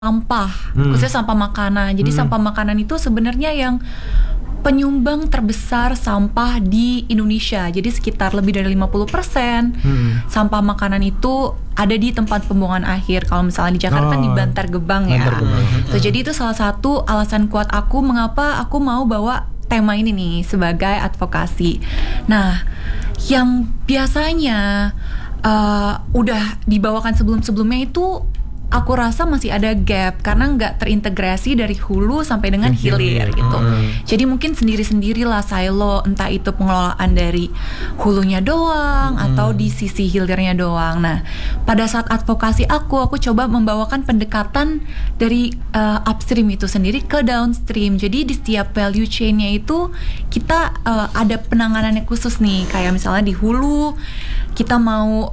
sampah, khususnya sampah makanan. Jadi sampah makanan itu sebenarnya yang penyumbang terbesar sampah di Indonesia. Jadi sekitar lebih dari 50% sampah makanan itu ada di tempat pembuangan akhir. Kalau misalnya di Jakarta di Bantar Gebang ya. Jadi itu salah satu alasan kuat aku mengapa aku mau bawa tema ini nih sebagai advokasi. Nah, yang biasanya udah dibawakan sebelum-sebelumnya itu aku rasa masih ada gap karena nggak terintegrasi dari hulu sampai dengan hilir gitu. Jadi mungkin sendiri-sendirilah silo, entah itu pengelolaan dari hulunya doang atau di sisi hilirnya doang. Nah, pada saat advokasi aku coba membawakan pendekatan dari upstream itu sendiri ke downstream. Jadi di setiap value chain-nya itu kita ada penanganannya khusus nih. Kayak misalnya di hulu kita mau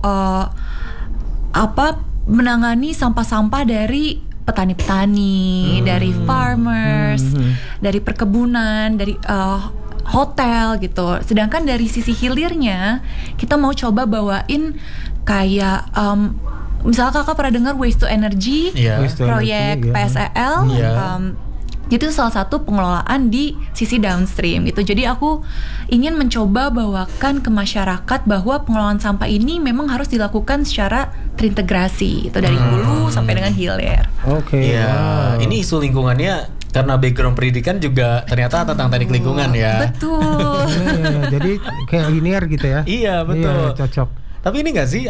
menangani sampah-sampah dari petani-petani, dari farmers, dari perkebunan, dari hotel gitu. Sedangkan dari sisi hilirnya kita mau coba bawain kayak misalnya kakak pernah dengar waste to energy, proyek PSEL. Itu salah satu pengelolaan di sisi downstream gitu. Jadi aku ingin mencoba bawakan ke masyarakat bahwa pengelolaan sampah ini memang harus dilakukan secara terintegrasi itu dari hulu sampai dengan hilir. Ini isu lingkungannya karena background pendidikan juga ternyata tentang teknik lingkungan ya. Betul. Jadi kayak linear gitu ya. Iya, betul. Cocok. Tapi ini nggak sih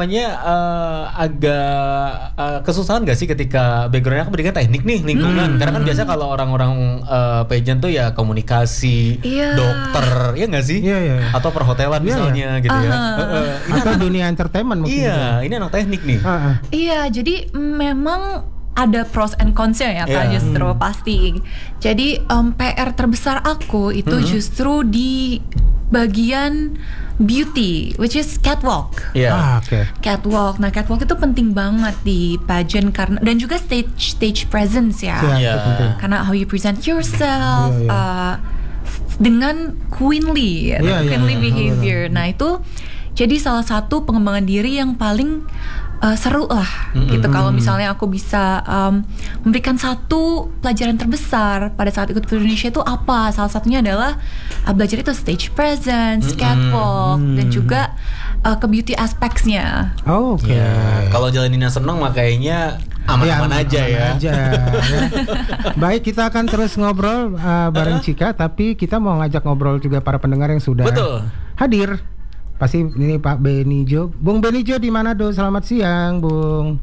agak kesusahan nggak sih ketika backgroundnya pendidikan teknik nih lingkungan? Karena kan biasa kalau orang-orang pageant tuh ya komunikasi, dokter, ya nggak sih? Atau perhotelan misalnya gitu ya. Atau dunia entertainment mungkin. Ini anak teknik nih. Iya, jadi memang ada pros and cons-nya ya Kak, justru pasti. Jadi PR terbesar aku itu justru di bagian beauty, which is catwalk. Catwalk. Nah, catwalk itu penting banget di pageant karena dan juga stage presence ya. Karena how you present yourself dengan queenly behavior. Nah, itu jadi salah satu pengembangan diri yang paling seru lah gitu. Kalau misalnya aku bisa memberikan satu pelajaran terbesar pada saat ikut Putri Indonesia itu apa? Salah satunya adalah belajar itu stage presence, catwalk, dan juga ke beauty aspects-nya. Kalau jalaninnya seneng makanya aman-aman aja ya. Baik, kita akan terus ngobrol bareng Chika, tapi kita mau ngajak ngobrol juga para pendengar yang sudah hadir. Pasti ini Pak Benijo. Bung Benijo di Manado. Selamat siang, Bung.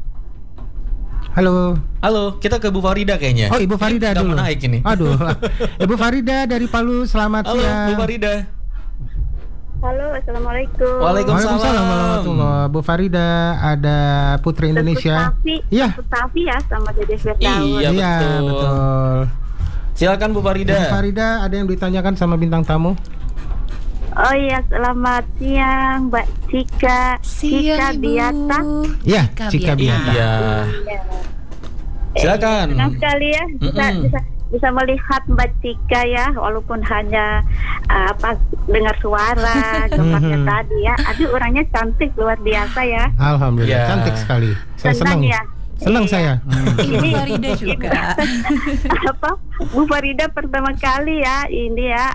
Halo, kita ke Bu Farida kayaknya. Oh, Ibu Farida dulu. Naik ini. Aduh. Ibu Farida dari Palu, selamat siang. Halo, Bu Farida. Halo, assalamualaikum. Waalaikumsalam warahmatullahi. Bu Farida, ada Putri Indonesia. Putafi ya sama Dede Firdaus. Iya, betul. Silakan Bu Farida. Bu Farida, ada yang ditanyakan sama bintang tamu? Oh iya, selamat siang Mbak Chika. Siang, Chika Biata. Iya, Chika Biata. Iya. Silakan. Senang sekali ya bisa melihat Mbak Chika ya, walaupun hanya dengar suara tempatnya tadi ya. Aduh, orangnya cantik luar biasa ya. Alhamdulillah, cantik sekali. Saya senang ya. Senang saya. Ibu Farida juga. Bu Farida pertama kali ya ini ya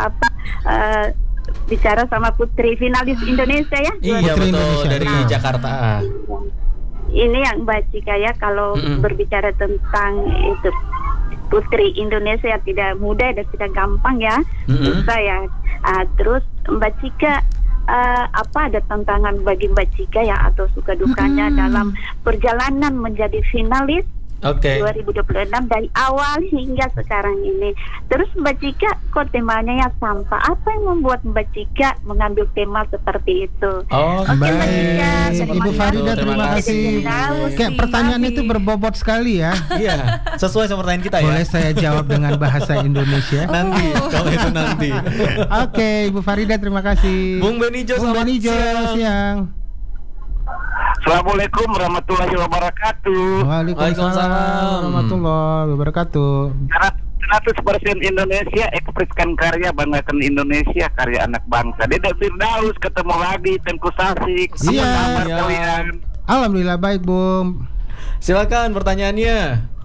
bicara sama putri finalis Indonesia ya. Iya, betul, Indonesia. Dari Jakarta. Ini yang Mbak Chika ya, kalau berbicara tentang itu putri Indonesia tidak mudah dan tidak gampang ya, susah ya. Terus Mbak Chika apa ada tantangan bagi Mbak Chika ya, atau suka dukanya dalam perjalanan menjadi finalis 2026 dari awal hingga sekarang ini. Terus Mbak Chika kok temanya ya sampah. Apa yang membuat Mbak Chika mengambil tema seperti itu? Mbak Ibu Farida, terima kasih. Kayak pertanyaan itu berbobot sekali ya. Iya, sesuai sama pertanyaan kita ya. Boleh saya jawab dengan bahasa Indonesia? Nanti, kalau itu nanti. Oke, Ibu Farida, terima kasih. Bung Benijo, selamat siang. Assalamualaikum warahmatullahi wabarakatuh. Waalaikumsalam warahmatullahi wabarakatuh. 100% Indonesia, ekspresikan karya, banggakan Indonesia, karya anak bangsa. Dede Firdaus ketemu lagi, Tengku Sasik. Iya. Alhamdulillah baik, Bung. Silakan pertanyaannya.